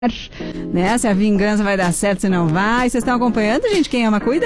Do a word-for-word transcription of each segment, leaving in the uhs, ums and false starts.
Né? Se a vingança vai dar certo, se não vai. Vocês estão acompanhando, gente? Quem ama, cuida.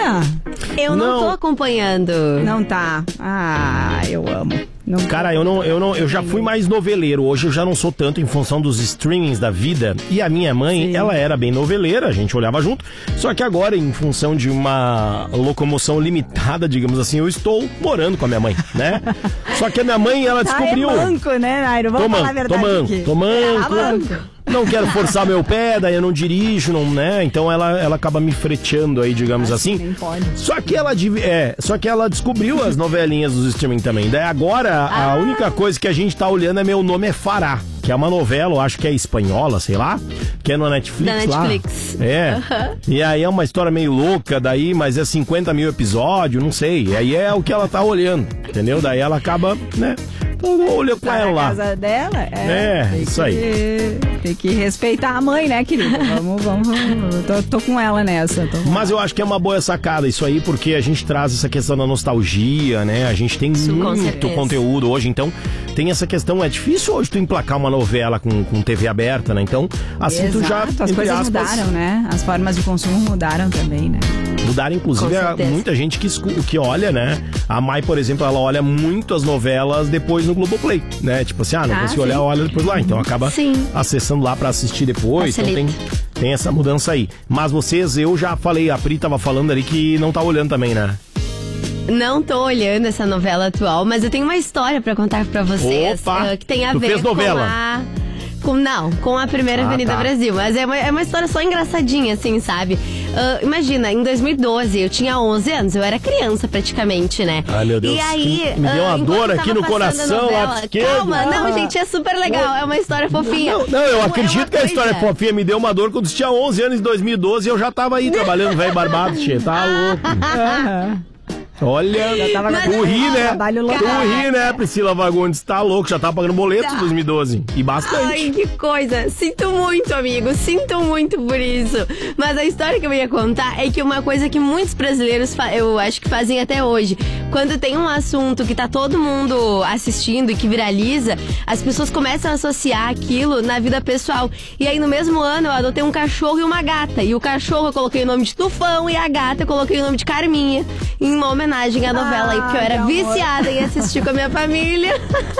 Eu não, Não. tô acompanhando. Não tá. Ah, eu amo. Não Cara, eu não, eu não, eu já fui mais noveleiro. Hoje eu já não sou tanto em função dos streamings da vida. E a minha mãe, Sim. ela era bem noveleira, a gente olhava junto. Só que agora, em função de uma locomoção limitada, digamos assim, eu estou morando com a minha mãe, né? Só que a minha mãe, ela descobriu. Ah, é manco, né, Nairo? Vamos Tô falar a manco, verdade tô manco, aqui. tô manco. É, manco. Não quero forçar meu pé, daí eu não dirijo, não, né? Então ela, ela acaba me freteando aí, digamos assim. Nem pode. Só que ela div- é, só que ela descobriu as novelinhas dos streaming também. Daí agora a Ah. única coisa que a gente tá olhando é Meu Nome é Fará, que é uma novela, eu acho que é espanhola, sei lá, que é no Netflix, Da lá. Netflix. É. E aí é uma história meio louca, daí, mas é cinquenta mil episódios, não sei. E aí é o que ela tá olhando, entendeu? Daí ela acaba, né? Então olha com Tá ela na lá. casa dela? É, tem isso que, aí. Tem que respeitar a mãe, né, querida? Vamos, vamos. vamos. Tô, tô com ela nessa. Tô com Mas eu acho que é uma boa sacada isso aí, porque a gente traz essa questão da nostalgia, né? A gente tem Isso, com muito certeza. conteúdo hoje, então tem essa questão. É difícil hoje tu emplacar uma novela com, com T V aberta, né? Então, assim tu já, Exato, as entre coisas aspas, mudaram, né? As formas de consumo mudaram também, né? mudaram, inclusive, Com a- certeza. muita gente que, escu- que olha, né? A Mai, por exemplo, ela olha muito as novelas depois no Globoplay, né? Tipo assim, ah, não Ah, consigo olhar, sim. olha depois lá. Então acaba Sim. acessando lá pra assistir depois. Então tem, Facilita. tem essa mudança aí. Mas vocês, eu já falei, a Pri tava falando ali que não tá olhando também, né? Não tô olhando essa novela atual, mas eu tenho uma história pra contar pra vocês. Opa! eh, que tem a Tu ver fez novela? com a... Com, não, com a primeira Ah, Avenida tá. Brasil. Mas é uma, é uma história só engraçadinha, assim, sabe? Ah, imagina, em dois mil e doze, eu tinha onze anos, eu era criança praticamente, né? Ai, meu Deus, E aí. me deu ah, uma enquanto dor tava aqui no passando a coração, novela- lado esquerdo. Calma, não, Ah. gente, é super legal, é uma história fofinha. Não, não, eu É acredito uma que a história é coisa- fofinha. Me deu uma dor quando eu tinha onze anos, em dois mil e doze, e eu já tava aí trabalhando, velho barbado, tchê. Tá louco. Aham. Olha, Já tava Mas- tu ri, né? Trabalho Tu local. ri, né, Priscila Fagundes? Tá louco, já tava pagando boleto em dois mil e doze. E bastante. Ai, que coisa. Sinto muito, amigo. Sinto muito por isso. Mas a história que eu ia contar é que uma coisa que muitos brasileiros, fa- eu acho que fazem até hoje, quando tem um assunto que tá todo mundo assistindo e que viraliza, as pessoas começam a associar aquilo na vida pessoal. E aí, no mesmo ano, eu adotei um cachorro e uma gata. E o cachorro eu coloquei o nome de Tufão e a gata eu coloquei o nome de Carminha, em uma homenagem à novela aí, porque eu Ah, era que amor. viciada em assistir com a minha família.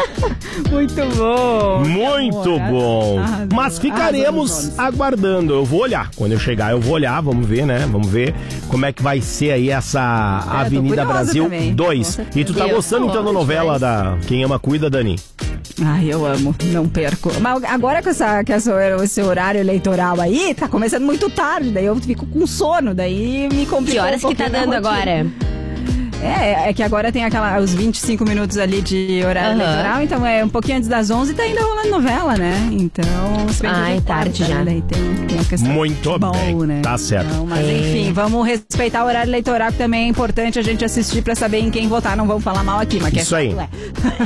Muito bom. Muito Amor, bom. arrasou. Mas ficaremos Arrasou nos aguardando. Eu vou olhar. Quando eu chegar, eu vou olhar. Vamos ver, né? Vamos ver como é que vai ser aí essa Avenida curiosa Brasil também, dois. com certeza. E tu tá Eu gostando tô então da novela da Quem Ama Cuida, Dani? Ai, eu amo, não perco. Mas agora com, essa, com essa, esse horário eleitoral aí, tá começando muito tarde, daí eu fico com sono, daí me complica. Que horas um que tá pouquinho dando a rotina. agora? É, é que agora tem aquela, os vinte e cinco minutos ali de horário Aham. eleitoral, então é um pouquinho antes das onze e tá ainda rolando novela, né? Então, se bem que Ah, hoje é tarde quarta, já. né? Daí tem, tem a questão Muito do futebol, bem, né? tá certo. Então, mas enfim, vamos respeitar o horário eleitoral, que também é importante a gente assistir pra saber em quem votar. Não vamos falar mal aqui, mas que Isso é aí. fato,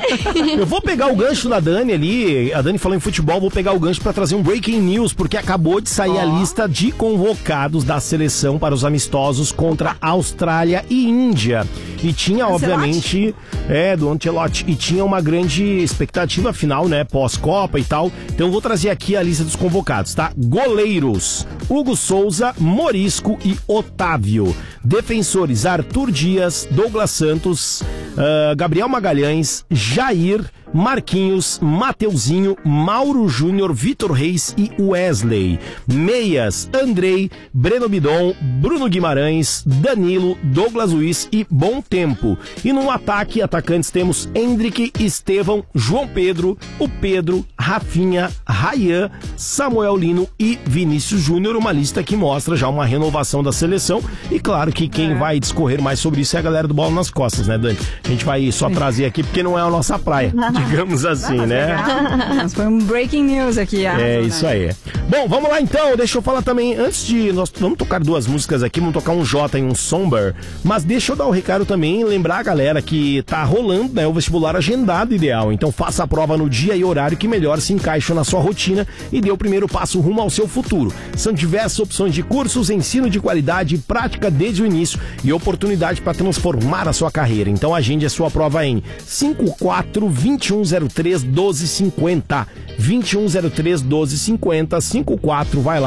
é. Eu vou pegar o gancho da Dani ali. A Dani falou em futebol, vou pegar o gancho pra trazer um breaking news, porque acabou de sair a lista de convocados da seleção para os amistosos contra Austrália e Índia. E tinha, Ancelotti? obviamente, é, do Ancelotti. E tinha uma grande expectativa final, né? Pós-Copa e tal. Então eu vou trazer aqui a lista dos convocados, tá? Goleiros: Hugo Souza, Morisco e Otávio. Defensores: Arthur Dias, Douglas Santos, ah, Gabriel Magalhães, Jair, Marquinhos, Mateuzinho, Mauro Júnior, Vitor Reis e Wesley. Meias: Andrei, Breno Bidon, Bruno Guimarães, Danilo, Douglas Luiz e Bom Tempo. E no ataque, atacantes temos Hendrick, Estevão, João Pedro, o Pedro, Rafinha, Rayan, Samuel Lino e Vinícius Júnior. Uma lista que mostra já uma renovação da seleção. E claro que quem vai discorrer mais sobre isso é a galera do Bola nas Costas, né, Dani? A gente vai só trazer aqui porque não é a nossa praia, digamos assim, Mas né? legal. Mas foi um breaking news aqui. É arrasou, isso né? aí. Bom, vamos lá então. Deixa eu falar também, antes de nós vamos tocar duas músicas aqui, vamos tocar um Jota e um Somber, mas deixa eu dar o recado também, lembrar a galera que tá rolando, né, o vestibular agendado ideal. Então faça a prova no dia e horário que melhor se encaixa na sua rotina e dê o primeiro passo rumo ao seu futuro. São diversas opções de cursos, ensino de qualidade, prática desde o início e oportunidade para transformar a sua carreira. Então agende Agende a sua prova em cinco quatro, dois um zero três, um dois cinco zero. dois um zero três, um dois cinco zero. cinco quatro, vai lá.